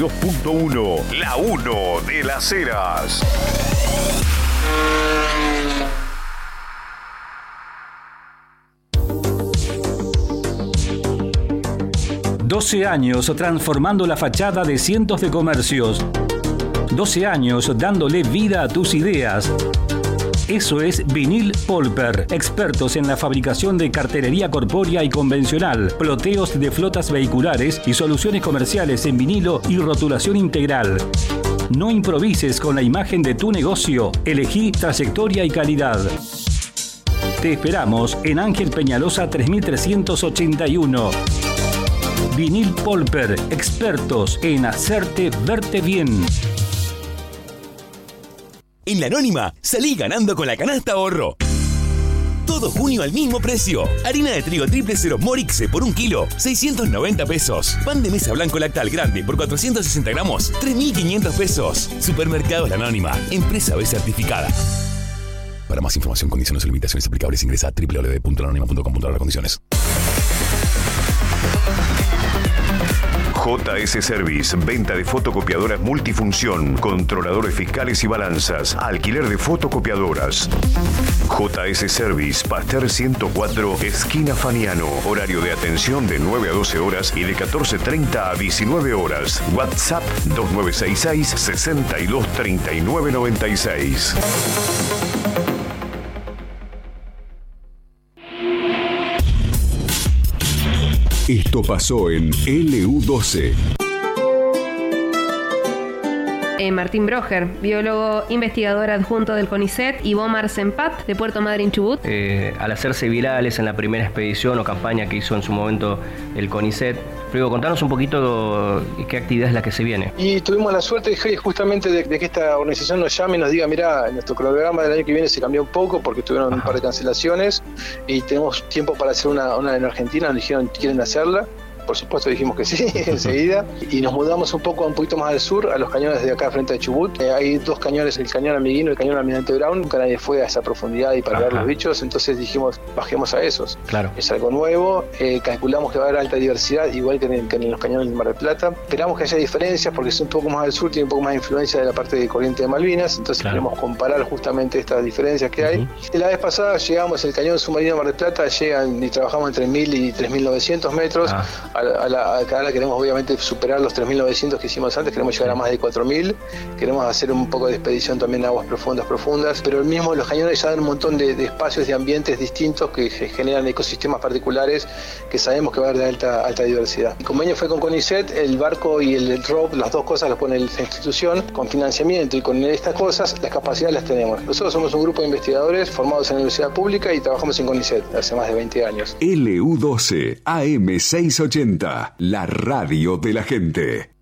92.1, la 1 de Las Heras. ...12 años transformando la fachada de cientos de comercios. 12 años dándole vida a tus ideas. Eso es Vinil Polper, expertos en la fabricación de cartelería corpórea y convencional, ploteos de flotas vehiculares y soluciones comerciales en vinilo y rotulación integral. No improvises con la imagen de tu negocio, elegí trayectoria y calidad. Te esperamos en Ángel Peñalosa 3381. Vinil Polper, expertos en hacerte verte bien. En La Anónima, salí ganando con la canasta ahorro. Todo junio al mismo precio. Harina de trigo 000 Morixe por 1 kilo, 690 pesos. Pan de mesa blanco lactal grande por 460 gramos, 3.500 pesos. Supermercados La Anónima, empresa B certificada. Para más información, condiciones y limitaciones aplicables, ingresa a www.lanonima.com.ar/condiciones. JS Service, venta de fotocopiadoras multifunción, controladores fiscales y balanzas, alquiler de fotocopiadoras. JS Service, Pasteur 104, esquina Faniano. Horario de atención de 9 a 12 horas y de 14:30 a 19 horas. WhatsApp 2966 62 39 96. Esto pasó en LU12. Martín Broger, biólogo investigador adjunto del CONICET, y Bomar Sempat, de Puerto Madryn, Chubut. Al hacerse virales en la primera expedición o campaña que hizo en su momento el CONICET, Rodrigo, contanos un poquito qué actividad es la que se viene. Y tuvimos la suerte justamente de que esta organización nos llame y nos diga, mirá, nuestro cronograma del año que viene se cambió un poco porque tuvieron un par de cancelaciones y tenemos tiempo para hacer una en Argentina. Nos dijeron, ¿quieren hacerla? Por supuesto dijimos que sí, enseguida, y nos mudamos un poquito más al sur, a los cañones de acá frente a Chubut. Hay 2 cañones, el cañón Amiguino y el cañón Almirante Brown. Nunca nadie fue a esa profundidad y para ver los bichos, entonces dijimos, bajemos a esos. Claro. Es algo nuevo, calculamos que va a haber alta diversidad, igual que en los cañones del Mar del Plata. Esperamos que haya diferencias porque es un poco más al sur, tiene un poco más de influencia de la parte de corriente de Malvinas, entonces queremos comparar justamente estas diferencias que hay. Y la vez pasada llegamos, el cañón submarino Mar del Plata, llegan y trabajamos entre 1.000 y 3.900 metros. Ahora queremos obviamente superar los 3.900 que hicimos antes, queremos llegar a más de 4.000, queremos hacer un poco de expedición también en aguas profundas, pero el mismo los cañones ya dan un montón de espacios, de ambientes distintos que generan ecosistemas particulares que sabemos que va a haber de alta diversidad. El convenio fue con CONICET, el barco y el ROP, las dos cosas las pone la institución, con financiamiento y con estas cosas, las capacidades las tenemos. Nosotros somos un grupo de investigadores formados en la universidad pública y trabajamos en CONICET hace más de 20 años. LU12 AM 680, la radio de la gente.